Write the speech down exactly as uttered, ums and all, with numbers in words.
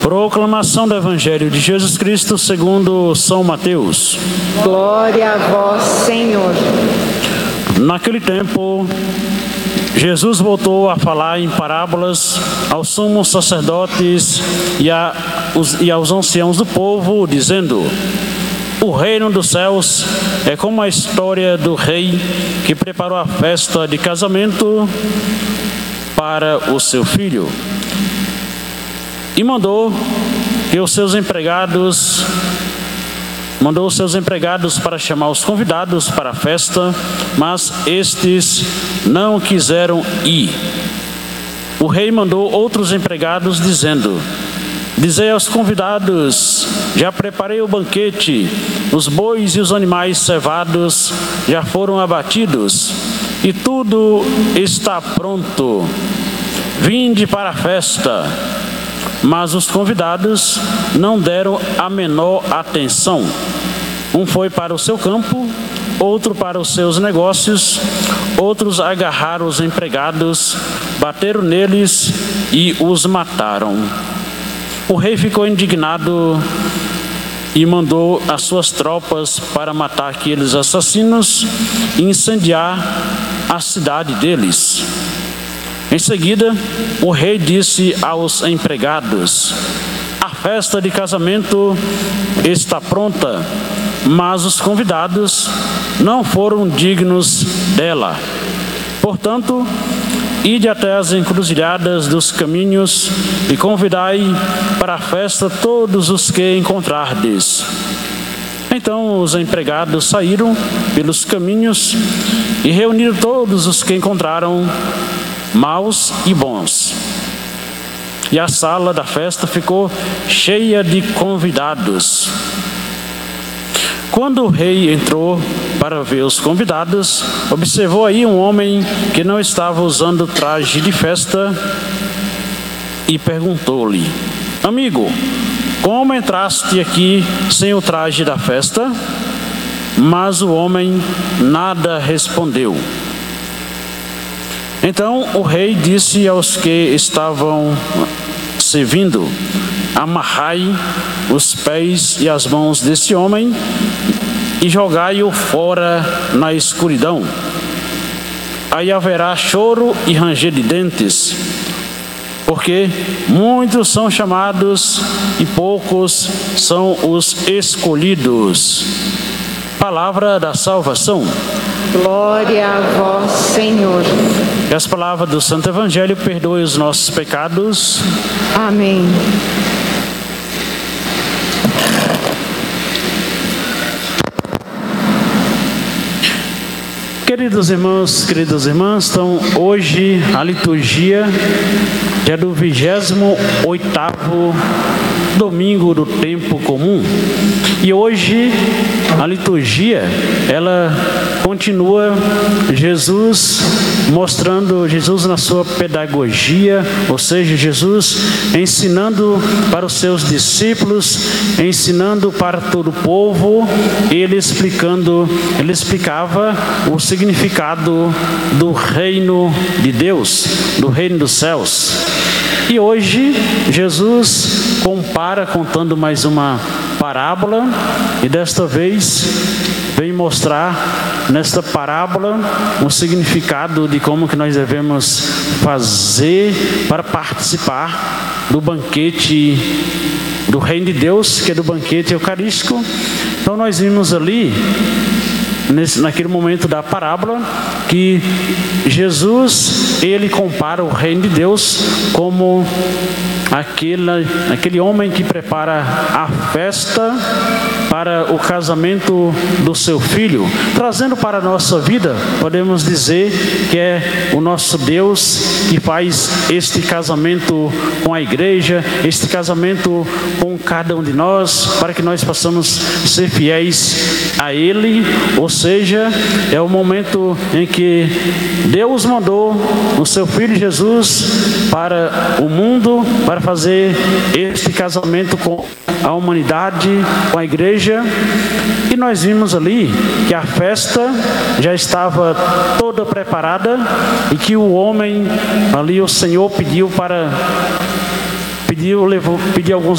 Proclamação do Evangelho de Jesus Cristo segundo São Mateus. Glória a vós, Senhor. Naquele tempo, Jesus voltou a falar em parábolas aos sumos sacerdotes e, a, os, e aos anciãos do povo, dizendo: o reino dos céus é como a história do rei que preparou a festa de casamento para o seu filho. E mandou que os seus empregados mandou os seus empregados para chamar os convidados para a festa, mas estes não quiseram ir. O rei mandou outros empregados dizendo: dizei aos convidados: já preparei o banquete, os bois e os animais cevados já foram abatidos e tudo está pronto. Vinde para a festa. Mas os convidados não deram a menor atenção. Um foi para o seu campo, outro para os seus negócios, outros agarraram os empregados, bateram neles e os mataram. O rei ficou indignado e mandou as suas tropas para matar aqueles assassinos e incendiar a cidade deles. Em seguida, o rei disse aos empregados: a festa de casamento está pronta, mas os convidados não foram dignos dela. Portanto, ide até as encruzilhadas dos caminhos e convidai para a festa todos os que encontrardes. Então os empregados saíram pelos caminhos e reuniram todos os que encontraram, maus e bons. E a sala da festa ficou cheia de convidados. Quando o rei entrou para ver os convidados, observou aí um homem que não estava usando traje de festa e perguntou-lhe: amigo, como entraste aqui sem o traje da festa? Mas o homem nada respondeu. Então o rei disse aos que estavam servindo: amarrai os pés e as mãos desse homem e jogai-o fora na escuridão. Aí haverá choro e ranger de dentes, porque muitos são chamados e poucos são os escolhidos. Palavra da salvação. Glória a vós, Senhor. Que as palavras do Santo Evangelho perdoem os nossos pecados. Amém. Queridos irmãos, queridas irmãs, então hoje a liturgia é do vigésimo oitavo domingo do tempo comum. E hoje a liturgia, ela continua Jesus mostrando, Jesus na sua pedagogia, ou seja, Jesus ensinando para os seus discípulos, ensinando para todo o povo, ele explicando, ele explicava o significado do reino de Deus, do reino dos céus. E hoje Jesus compara, contando mais uma parábola, e desta vez vem mostrar nesta parábola o significado de como que nós devemos fazer para participar do banquete do reino de Deus, que é do banquete eucarístico. Então nós vimos ali, nesse, naquele momento da parábola, que Jesus, ele compara o reino de Deus como aquele, aquele homem que prepara a festa para o casamento do seu filho, trazendo para a nossa vida, podemos dizer que é o nosso Deus que faz este casamento com a igreja, este casamento com cada um de nós, para que nós possamos ser fiéis a Ele. Ou seja, é o momento em que Deus mandou o seu Filho Jesus para o mundo, para fazer este casamento com a humanidade, com a igreja. E nós vimos ali que a festa já estava toda preparada e que o homem ali, o Senhor pediu para pediu, levou, pediu alguns